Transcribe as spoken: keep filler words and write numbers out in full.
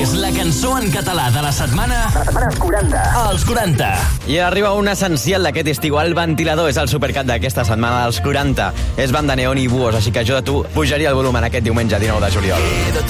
És la cançó en català de la setmana... La setmana als quaranta. Als quaranta. I arriba un essencial d'aquest estiu. El ventilador és el supercat d'aquesta setmana dels quaranta. És banda neon i buos, així que jo de tu pujaria el volum en aquest diumenge dinou de juliol. He de